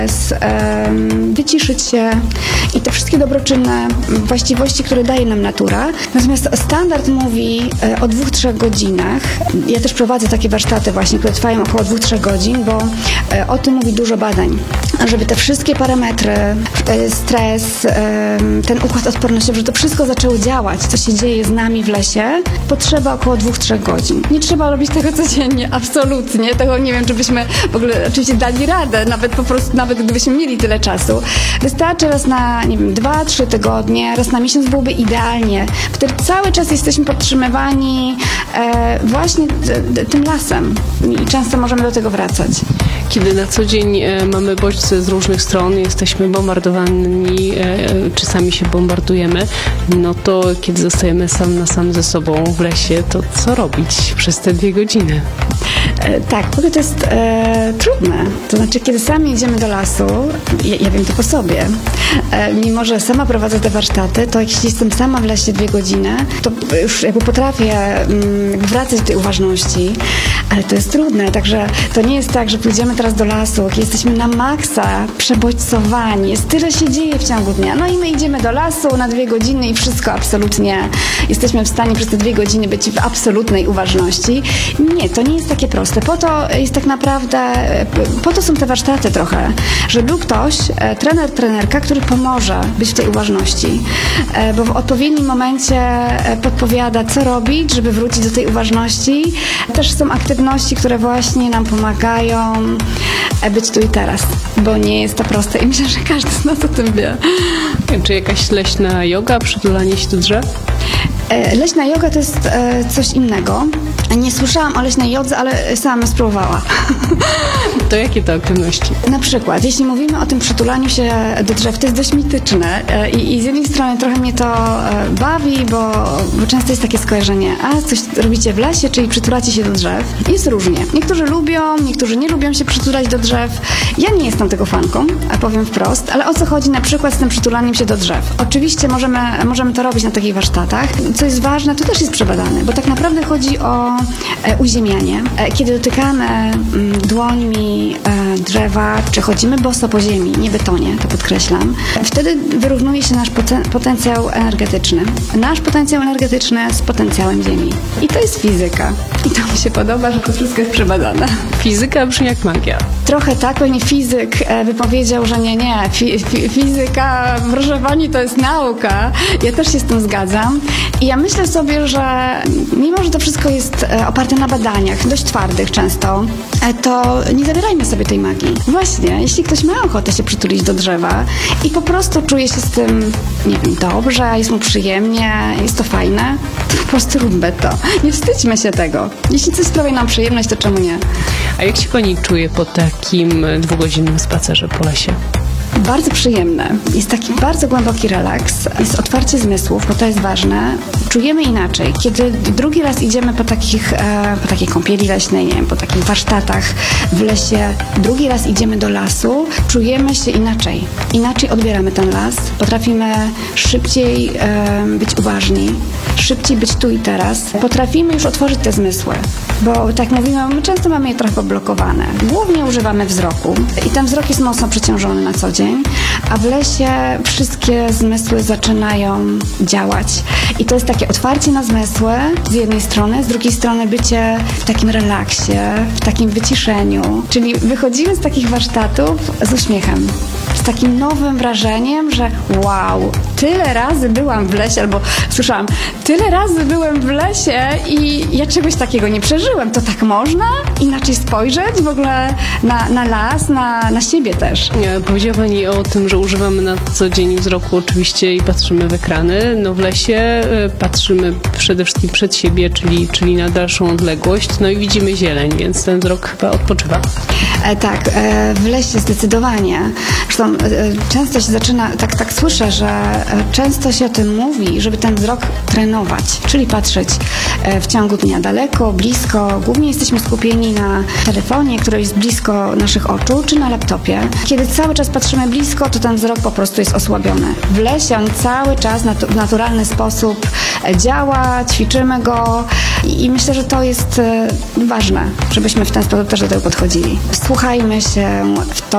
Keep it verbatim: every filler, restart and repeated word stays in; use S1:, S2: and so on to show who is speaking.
S1: wyciszyć się i te wszystkie dobroczynne właściwości, które daje nam natura. Natomiast standard mówi o dwóch, trzech godzinach. Ja też prowadzę takie warsztaty właśnie, które trwają około dwóch, trzech godzin, bo o tym mówi dużo badań. Żeby te wszystkie parametry, stres, ten układ odpornościowy, że to wszystko zaczęło działać, co się dzieje z nami w lesie, potrzeba około dwóch, trzech godzin. Nie trzeba robić tego codziennie, absolutnie. Tego nie wiem, czy byśmy w ogóle oczywiście dali radę, nawet po prostu, nawet gdybyśmy mieli tyle czasu. Wystarczy raz na, nie wiem, dwa, trzy tygodnie, raz na miesiąc byłoby idealnie. Wtedy cały czas jesteśmy podtrzymywani e, właśnie t, tym lasem i często możemy do tego wracać.
S2: Kiedy na co dzień e, mamy bodźce z różnych stron, jesteśmy bombardowani, e, czy sami się bombardujemy, no to kiedy zostajemy sam na sam ze sobą w lesie, to co robić przez te dwie godziny?
S1: E, tak, w ogóle to jest e, trudne. To znaczy, kiedy sami idziemy do lasu, ja, ja wiem to po sobie, e, mimo że sama prowadzę te warsztaty, to jeśli jestem sama w lesie dwie godziny, to już jakby potrafię mm, wracać do tej uważności, ale to jest trudne, także to nie jest tak, że pójdziemy teraz do lasu, kiedy jesteśmy na maksa przebodźcowani, jest tyle się dzieje w ciągu dnia, no i my idziemy do lasu na dwie godziny i wszystko absolutnie, jesteśmy w stanie przez te dwie godziny być w absolutnej uważności. Nie, to nie jest takie proste. Po to jest tak naprawdę, po to są te warsztaty trochę, że był ktoś, trener, trenerka, który pomoże być w tej uważności, bo w odpowiednim momencie podpowiada, co robić, żeby wrócić do tej uważności. Też są aktywności, które właśnie nam pomagają być tu i teraz, bo nie jest to proste i myślę, że każdy z nas o tym wie.
S2: Czy jakaś leśna joga, przytulanie się do drzew?
S1: Leśna joga to jest coś innego. Nie słyszałam o leśnej jodze, ale sama spróbowała.
S2: To jakie to aktywności?
S1: Na przykład, jeśli mówimy o tym przytulaniu się do drzew, to jest dość mityczne i, i z jednej strony trochę mnie to bawi, bo, bo często jest takie skojarzenie, a coś robicie w lesie, czyli przytulacie się do drzew. Jest różnie. Niektórzy lubią, niektórzy nie lubią się przytulać do drzew. Ja nie jestem tego fanką, powiem wprost, ale o co chodzi na przykład z tym przytulaniem się do drzew? Oczywiście możemy, możemy to robić na takich warsztatach. Co jest ważne, to też jest przebadane, bo tak naprawdę chodzi o e, uziemianie. E, kiedy dotykamy mm, dłońmi e, drzewa, czy chodzimy boso po ziemi, nie betonie, to podkreślam, wtedy wyrównuje się nasz poten- potencjał energetyczny. Nasz potencjał energetyczny z potencjałem ziemi. I to jest fizyka. I to mi się podoba, że to wszystko jest przebadane.
S2: Fizyka brzmi jak magia.
S1: Trochę tak, pewnie fizyk e, by powiedział, że nie, nie, fi, fi, fizyka, proszę pani, to jest nauka. Ja też się z tym zgadzam. I ja myślę sobie, że mimo, że to wszystko jest oparte na badaniach, dość twardych często, to nie zabierajmy sobie tej magii. Właśnie, jeśli ktoś ma ochotę się przytulić do drzewa i po prostu czuje się z tym, nie wiem, dobrze, jest mu przyjemnie, jest to fajne, to po prostu róbmy to. Nie wstydźmy się tego. Jeśli coś sprawia nam przyjemność, to czemu nie?
S2: A jak się pani czuje po takim dwugodzinnym spacerze po lesie?
S1: Bardzo przyjemne. Jest taki bardzo głęboki relaks. Jest otwarcie zmysłów, bo to jest ważne. Czujemy inaczej. Kiedy drugi raz idziemy po takich, e, po takiej kąpieli leśnej, nie wiem, po takich warsztatach w lesie, drugi raz idziemy do lasu, czujemy się inaczej. Inaczej odbieramy ten las. Potrafimy szybciej e, być uważni, szybciej być tu i teraz. Potrafimy już otworzyć te zmysły, bo tak mówimy, my często mamy je trochę poblokowane. Głównie używamy wzroku i ten wzrok jest mocno przeciążony na co dzień, a w lesie wszystkie zmysły zaczynają działać. I to jest takie otwarcie na zmysły z jednej strony, z drugiej strony bycie w takim relaksie, w takim wyciszeniu. Czyli wychodzimy z takich warsztatów z uśmiechem, z takim nowym wrażeniem, że wow, tyle razy byłam w lesie, albo słyszałam, tyle razy byłem w lesie i ja czegoś takiego nie przeżyłem. To tak można? Inaczej spojrzeć w ogóle na, na las, na, na siebie też.
S2: Powiedziała pani o tym, że używamy na co dzień wzroku oczywiście i patrzymy w ekrany. No w lesie patrzymy przede wszystkim przed siebie, czyli, czyli na dalszą odległość, no i widzimy zieleń, więc ten wzrok chyba odpoczywa.
S1: E, tak, e, w lesie zdecydowanie. Zresztą e, często się zaczyna, tak, tak słyszę, że e, często się o tym mówi, żeby ten wzrok trenować, czyli patrzeć e, w ciągu dnia daleko, blisko. Głównie jesteśmy skupieni na telefonie, który jest blisko naszych oczu, czy na laptopie. Kiedy cały czas patrzymy blisko, to ten wzrok po prostu jest osłabiony. W lesie on cały czas nat- w naturalny sposób działa, ćwiczymy go i, i myślę, że to jest e, ważne, żebyśmy w ten sposób też do tego podchodzili. Słuchajmy się w to,